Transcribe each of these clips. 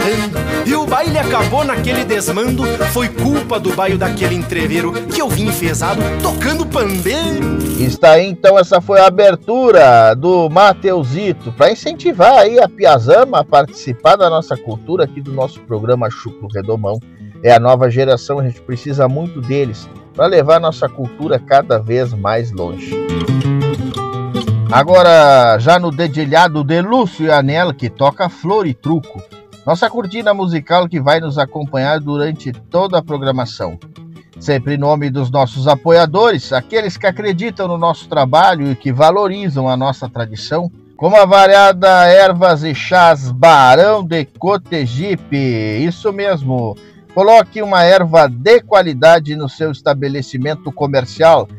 berrando e o baile acabou naquele desmando. Foi culpa do baio daquele entreveiro que eu vim enfesado tocando pandeiro. Está aí, então, essa foi a abertura do Mateusito, para incentivar aí a piazama a participar da nossa cultura aqui do nosso programa Chucro Redomão. É a nova geração, a gente precisa muito deles para levar nossa cultura cada vez mais longe. Agora, já no dedilhado de Lúcio e Anel, que toca Flor e Truco, nossa cortina musical que vai nos acompanhar durante toda a programação. Sempre em nome dos nossos apoiadores, aqueles que acreditam no nosso trabalho e que valorizam a nossa tradição, como a variada Ervas e Chás Barão de Cotegipe. Isso mesmo, coloque uma erva de qualidade no seu estabelecimento comercial.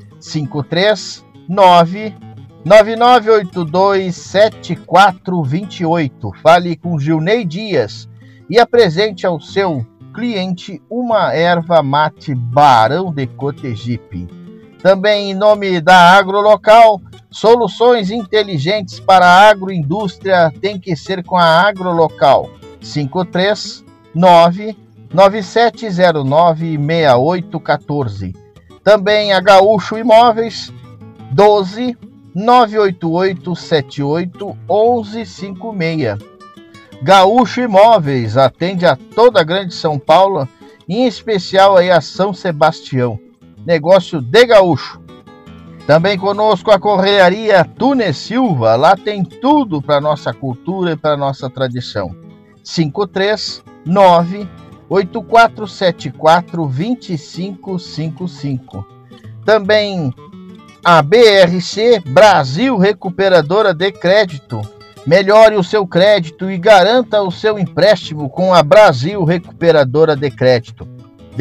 539-9982-7428. Fale com Gilney Dias e apresente ao seu cliente uma erva mate Barão de Cotegipe. Também em nome da Agrolocal, soluções inteligentes para a agroindústria tem que ser com a Agrolocal. 539-9709-6814. Também a Gaúcho Imóveis, 12-988-78-1156. Gaúcho Imóveis atende a toda a Grande São Paulo, em especial aí a São Sebastião. Negócio de gaúcho. Também conosco a Correaria Tunes Silva, lá tem tudo para nossa cultura e para nossa tradição. 539-8474-2555. Também a BRC Brasil Recuperadora de Crédito. Melhore o seu crédito e garanta o seu empréstimo com a Brasil Recuperadora de Crédito.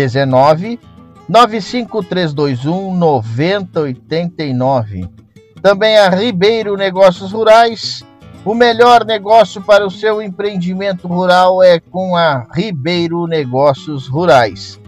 19-95321-9089. Também a Ribeiro Negócios Rurais. O melhor negócio para o seu empreendimento rural é com a Ribeiro Negócios Rurais.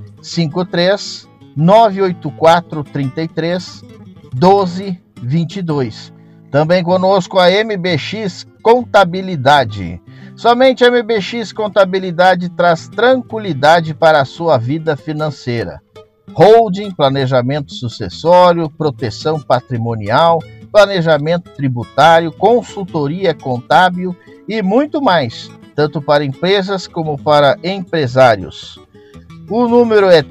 53-984-33-1222. Também conosco a MBX Contabilidade. Somente a MBX Contabilidade traz tranquilidade para a sua vida financeira. Holding, planejamento sucessório, proteção patrimonial, planejamento tributário, consultoria contábil e muito mais, tanto para empresas como para empresários. O número é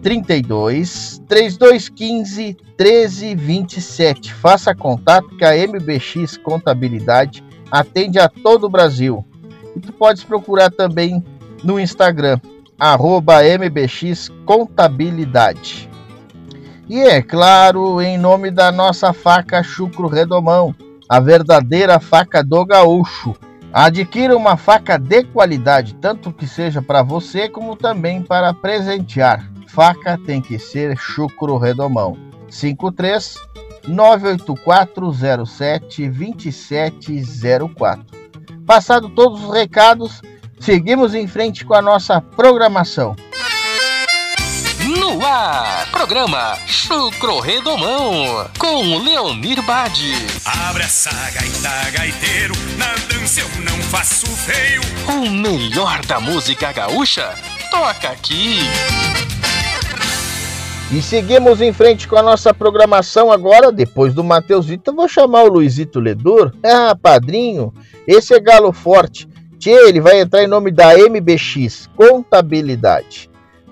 32-3215-1327. Faça contato que a MBX Contabilidade atende a todo o Brasil. E tu podes procurar também no Instagram, @MBX Contabilidade. E é claro, em nome da nossa faca Chucro Redomão, a verdadeira faca do gaúcho. Adquira uma faca de qualidade, tanto que seja para você como também para presentear. Faca tem que ser Chucro Redomão. 53-98407-2704. Passado todos os recados, seguimos em frente com a nossa programação. No ar, programa Chucro Redomão, com Leonir Bade. Abre essa gaita, gaiteiro, na dança eu não faço feio. O melhor da música gaúcha, toca aqui. E seguimos em frente com a nossa programação agora, depois do Mateusito, eu vou chamar o Luizito Ledur. Padrinho, esse é galo forte. Tchê, ele vai entrar em nome da MBX Contabilidade.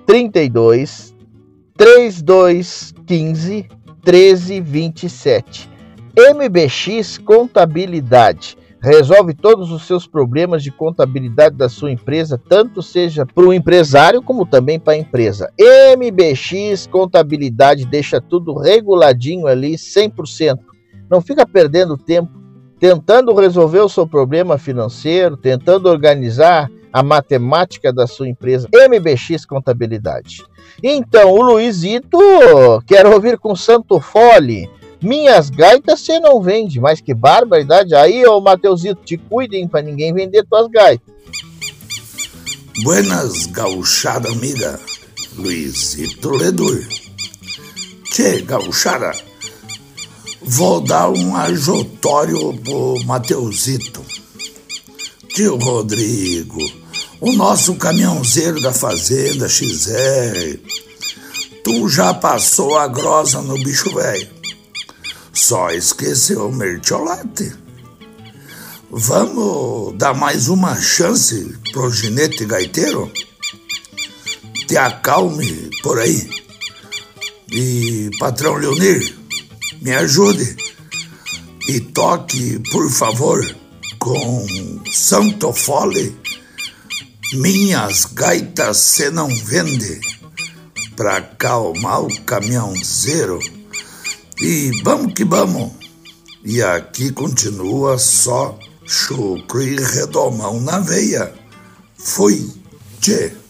32-3215-1327. MBX Contabilidade. Resolve todos os seus problemas de contabilidade da sua empresa, tanto seja para o empresário como também para a empresa. MBX Contabilidade deixa tudo reguladinho ali, 100%. Não fica perdendo tempo tentando resolver o seu problema financeiro, tentando organizar a matemática da sua empresa. MBX Contabilidade. Então, o Luizito quer ouvir com Santo Fole. Minhas gaitas você não vende, mas que barbaridade. Aí, ô Mateusito, te cuidem para ninguém vender tuas gaitas. Buenas, gauchada amiga. Luizito Ledur. Tchê, gauchada, vou dar um ajotório pro Mateusito. Tio Rodrigo, o nosso caminhãozeiro da fazenda XR, tu já passou a grossa no bicho velho. Só esqueceu o mertiolate. Vamos dar mais uma chance pro ginete gaiteiro? Te acalme por aí. E, patrão Leonir, me ajude. E toque, por favor, com Santo Fole, Minhas Gaitas Cê Não Vende, pra acalmar o caminhãozeiro. E vamos que vamos. E aqui continua só chucro e redomão na veia. Fui, tchê.